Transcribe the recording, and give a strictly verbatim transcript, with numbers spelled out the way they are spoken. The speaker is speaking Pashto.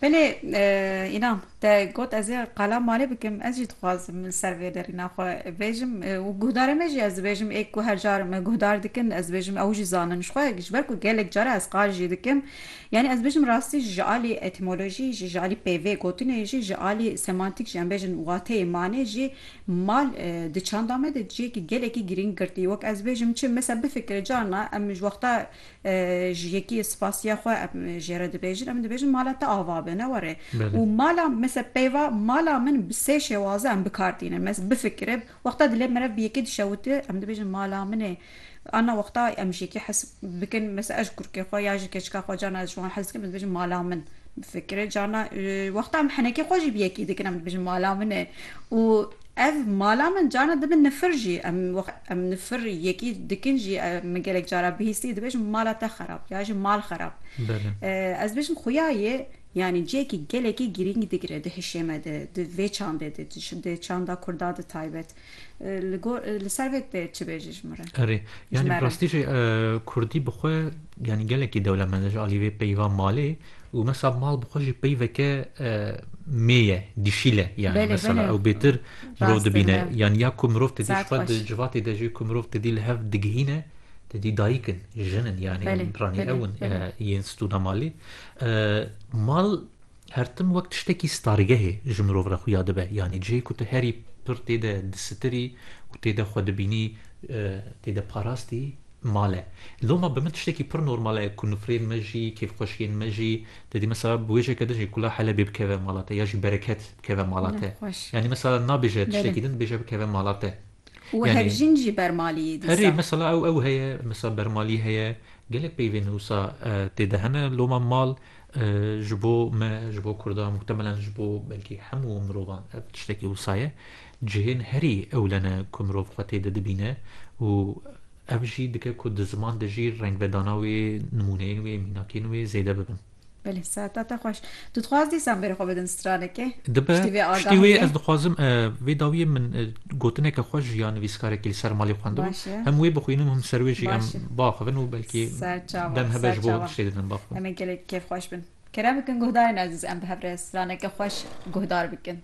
بله اینام ده گوت از قلم مالی بکم از جد خوازم من سر ویدری نخوا بیجم و گهدار میجی از بیجم ایک کو هر جار ما گهدار دکن از بیجم اوجی زانن شخوا جبر کو گلک جار از قارجی دکم یعنی از بیجم راستی جعلی اتمولوژی جعلی پیوی گوتنه جی جعلی سمانتیک جن بیجم واته معنی جی مال دچان دامه ده جی کی گلکی گرین گرتی وک از بیجم چه مثلا بفکر جارنا ام وقتا جیکی سپاسیا خو جرد بیجم ام بیجم مالات آوابه نواره بله و مالا مثل پیوا مالا من بسه شوازه ام بکارتینه مثل بفکره وقتا دلی مرا بیکی دشوته ام دبیجم مالا منه انا وقتا امشي كي حس بكن مثلا اشكر كي خويا جي كيشكا خو جانا جوان حس كي بيجي مالا من بفكره جانا وقتا ام حنكي خوجي بيكي دكن ام بيجي مالا من و اف مالا من جانا دبن نفرجي ام وق... ام نفر يكي دكن جي مقالك جارا بهيستي دبيجي مالا تا خراب ياجي مال خراب بله از بيجي خويا yani ceki geleki giringi digre de hişemede de ve çande de de çanda kurda da taybet li servet de çibeciş mure اره yani jmere براستیش کردی بخواه yani geleki devletmendece alive peyva mali و مثلا مال بخواه جی پیوه که میه دیشیله yani bele مثلا bele او بهتر مرو دبینه rastene yani ya ku مرو تدی saat شواد hoş جواتی دجی ku مرو تدی لهف دگهینه تدی دایکن جنن yani bele برانی bele اون bele ین ستودا مالی مال هرتم وقت شتکی ستارگه جمرو را خویا دبه yani جی کو ته هری پر تیده دستری و تیده خود بینی تیده پاراستی ماله لو ما بمت تشتكي بر نورمال كون فرين مجي كيف خوشين مجي تدي مثلا بوجه كده جي كلها حلا بكذا مالاته يجي بركات بكذا ne مالاته hoş يعني مثلا نابجه bele تشتكي دن بيجي بكذا مالاته و يعني hevjinci bermaliyi هري disa مثلا او او هي مثلا برمالي هي قالك بيفين وسا تدهنا لو ما مال آه، جبو ما جبو كردا محتملا جبو بلكي حمو مروفان تشتكي وصاية جهين هري اولنا كمروف خطي دبينه و افجي دكا كود زمان دجي رنگ بداناوي نمونين وي ميناكين وي زيادة ببن bele saat ta hoş tu txwaz disan beri xo bedin straneke دبا piştî vê پشتی وی agahiye از دخوازم وی داوی من گوتنه که خوش یان ویسکاره کلی سر مالی خواندبم baş e هم وی بخوینم هم سرویجی ام baş e باخون و بلکی سرچاوه دم هبش بو سرچاوه تشتیدن باخون همه گله کیف خوش بن کرم بکن گهدار عزیز ام به هفره استرانه که خوش گهدار بکن